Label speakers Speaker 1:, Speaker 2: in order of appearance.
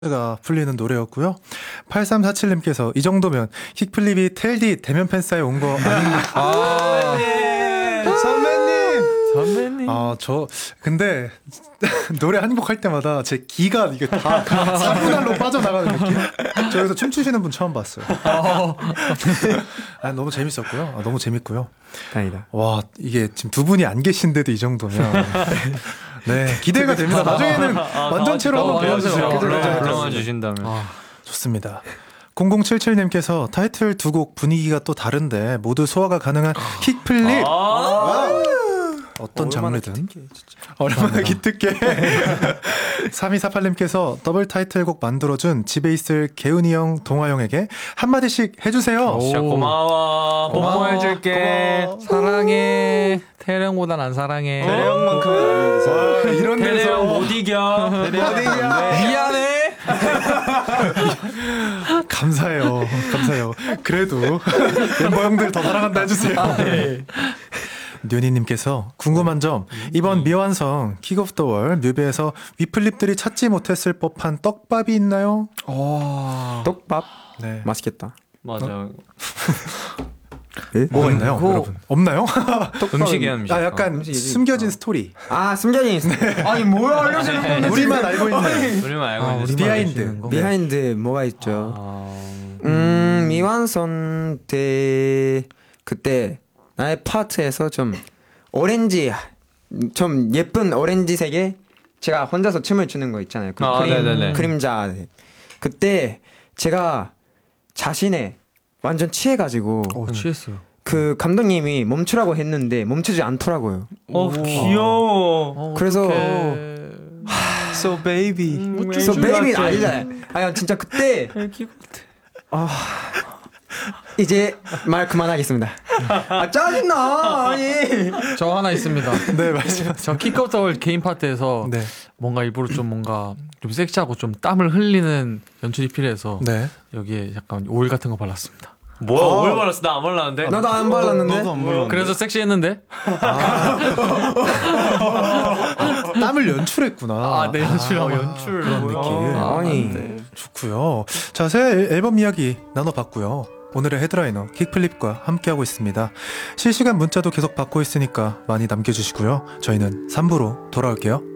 Speaker 1: 가 풀리는 노래였고요. 8347님께서 이 정도면 킥플립이 텔디 대면 팬사에 온 거 아닌가?
Speaker 2: 선배님.
Speaker 1: 저 근데 노래 한 곡 할 때마다 제 기가 이게 다 사분할로 빠져나가는 느낌? 저기서 춤추시는 분 처음 봤어요. 너무 재밌었고요. 너무 재밌고요.
Speaker 2: 다행이다.
Speaker 1: 와, 이게 지금 두 분이 안 계신데도 이 정도면 네, 기대가 됩니다. 나중에는 완전체로 한번 배워주세요.
Speaker 3: 불러와 주신다면.
Speaker 1: 좋습니다. 0077님께서 타이틀 두 곡 분위기가 또 다른데 모두 소화가 가능한 킥플립. 어떤 장르든 얼마나 기특해. 3248님께서 더블 타이틀곡 만들어준 집에 있을 개운이 형, 동아 형에게 한마디씩 해주세요.
Speaker 3: 진짜 고마워. 뽀뽀해줄게.
Speaker 2: 사랑해. 태령보단 안 사랑해.
Speaker 3: 태령만큼은
Speaker 1: 이런 데서
Speaker 3: 태령 못 이겨.
Speaker 2: 미안해.
Speaker 1: 감사해요. 그래도 멤버 형들 더 사랑한다 해주세요. 뉴니님께서 궁금한 점, 이번 미완성 킥 오프 더 월 뮤비에서 위플립들이 찾지 못했을 법한 떡밥이 있나요?
Speaker 2: 떡밥?
Speaker 1: 네.
Speaker 2: 맛있겠다.
Speaker 3: 맞아.
Speaker 1: 뭐가 있나요, 여러분? 없나요?
Speaker 3: 음식이야, 음식.
Speaker 1: 약간
Speaker 2: 음식이지.
Speaker 1: 숨겨진 스토리.
Speaker 2: 숨겨진 스토리. 아니 뭐야 알려주는 건데.
Speaker 1: 우리만 알고 있는
Speaker 3: 우리만 알고 있는
Speaker 1: 우리만 비하인드.
Speaker 2: 비하인드 뭐가 있죠? 미완성 때 그때 나의 파트에서 좀 오렌지, 좀 예쁜 오렌지색에 제가 혼자서 춤을 추는 거 있잖아요. 그 그림자. 그때 제가 자신의 완전 취해가지고
Speaker 1: 취했어요.
Speaker 2: 그 감독님이 멈추라고 했는데 멈추지 않더라고요.
Speaker 3: 귀여워.
Speaker 2: 그래서
Speaker 3: So baby.
Speaker 2: So baby 아니잖아요. 아니 진짜 그때 이제 말 그만하겠습니다. 짜증나. 아니.
Speaker 4: 저 하나 있습니다.
Speaker 1: 네, 말씀하세요.
Speaker 4: 저 킥업 더월 개인 파트에서
Speaker 1: 네.
Speaker 4: 뭔가 일부러 좀 뭔가 좀 섹시하고 좀 땀을 흘리는 연출이 필요해서
Speaker 1: 네.
Speaker 4: 여기에 약간 오일 같은 거 발랐습니다.
Speaker 3: 뭐야, 오일 발랐어? 나 안 발랐는데?
Speaker 2: 나도 안 발랐는데.
Speaker 3: 너도 안 발랐는데?
Speaker 4: 그래서 섹시했는데?
Speaker 1: 땀을 연출했구나.
Speaker 4: 네, 연출.
Speaker 1: 그런 느낌.
Speaker 2: 아니.
Speaker 1: 좋고요. 자, 새 앨범 이야기 나눠봤고요. 오늘의 헤드라이너 킥플립과 함께하고 있습니다. 실시간 문자도 계속 받고 있으니까 많이 남겨주시고요. 저희는 3부로 돌아올게요.